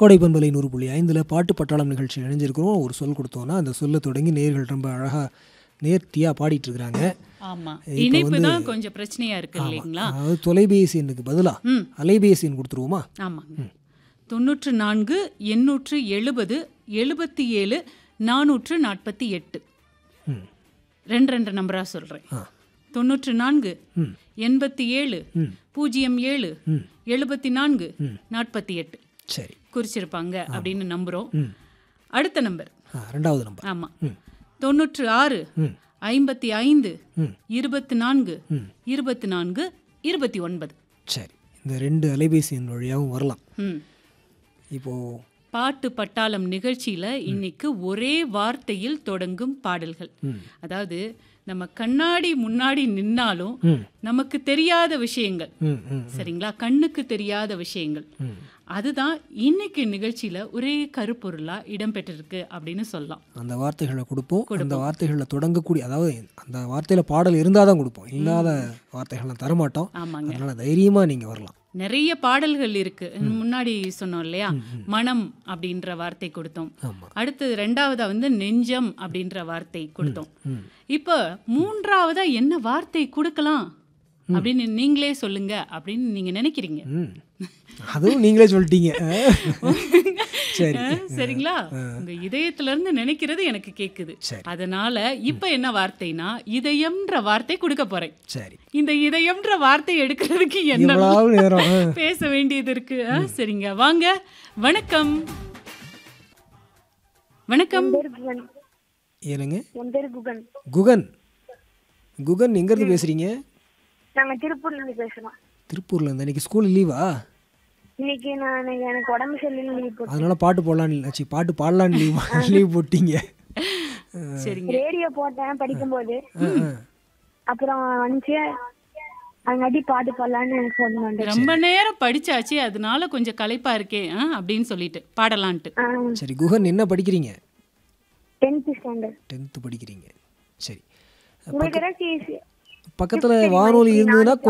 கோடை பண்பலை 100.5 பாட்டு பட்டாளம் நிகழ்ச்சி இணைஞ்சிருக்கிறோம். ஒரு சொல் கொடுத்தோன்னா அந்த சொல்ல தொடங்கி நேயர்கள் ரொம்ப அழகாக நேர்த்தியாக பாடிட்டு இருக்கிறாங்க. ஆமா, இணைப்பு தான் கொஞ்சம் பிரச்சனையா இருக்கு இல்லைங்களா? அதாவது தொலைபேசி எண்ணுக்கு பதிலாக அலைபேசி எண் கொடுத்துருவோமா? ஆமாங்க. 94 870 77 448. ரெண்டு நம்பரா சொல்றேன். 94 87 07 74 48 சரி, குறிச்சிருப்பாங்க அப்படின்னு நம்புறோம். அடுத்த நம்பர் ரெண்டாவது நம்பர். ஆமா, 96 55 24 24 29. சரி, இந்த ரெண்டு அலைபேசி எண் வழியாகவும் வரலாம். இப்போ பாட்டு பட்டாளம் நிகழ்ச்சியில இன்னைக்கு ஒரே வார்த்தையில் தொடங்கும் பாடல்கள். அதாவது நம்ம கண்ணாடி முன்னாடி நின்னாலும் நமக்கு தெரியாத விஷயங்கள், சரிங்களா, கண்ணுக்கு தெரியாத விஷயங்கள், அதுதான் இன்னைக்கு நிகழ்ச்சியில ஒரே கருப்பொருளா இடம்பெற்றிருக்கு அப்படின்னு சொல்லலாம். அந்த வார்த்தைகளை கொடுப்போம். அந்த வார்த்தைகளை தொடங்கக்கூடிய, அதாவது அந்த வார்த்தையில பாடல் இருந்தால் தான் கொடுப்போம், இல்லாத வார்த்தைகள்லாம் தரமாட்டோம். ஆமாங்க, அதனால தைரியமா நீங்க வரலாம். நிறைய பாடல்கள் இருக்கு. முன்னாடி சொன்னோம் இல்லையா, மனம் அப்படின்ற வார்த்தை கொடுத்தோம். அடுத்து ரெண்டாவதா நெஞ்சம் அப்படின்ற வார்த்தை கொடுத்தோம். இப்ப மூன்றாவதா என்ன வார்த்தை கொடுக்கலாம் அப்படின்னு நீங்களே சொல்லுங்க அப்படின்னு நீங்க நினைக்கிறீங்க. அதுவும் நீங்களே சொல்லிட்டீங்க. சரி, சரிங்களா? உங்க இதயத்துல இருந்து நினைக்கிறது எனக்கு கேக்குது. அதனால இப்ப என்ன வார்த்தைனா இதயம்ன்ற வார்த்தை கொடுக்க போறேன். சரி, இந்த இதயம்ன்ற வார்த்தை எடுக்கிறதுக்கு என்ன பேச வேண்டியது இருக்கு? சரிங்க, வாங்க. வணக்கம். வணக்கம். ஏனுங்க? என் பேர் குகன். குகன். குகன் எங்க இருந்து பேசுறீங்க? நாங்க திருப்பூர்ல இருந்து பேசுறோம். திருப்பூர்ல இருந்து. இன்னைக்கு ஸ்கூல் லீவா? இன்னைக்கு எனக்கு உடம்பு சரியில்லை, லீவ் போட்டேன். அதனால பாட்டு போடலான்னு பாட்டு பாடலான்னு லீவ் போட்டீங்க. சரிங்க. ரேடியோ போட்டேன் படிக்கும்போது, அப்புறம் வந்துச்சு அங்காட்டி பாட்டு பாடலான்னு எனக்கு சொன்னாங்க. ரொம்ப நேரம் படிச்சாச்சு, அதனால கொஞ்சம் களைப்பா இருக்கே அப்படின்னு சொல்லிட்டு பாடலான்ட்டு. சரி, குகன் என்ன படிக்கிறீங்க? 10th standard. 10th படிக்கிறீங்க. சரி, உங்களுக்கு பக்கத்துல வானொலி இருந்ததுன்னா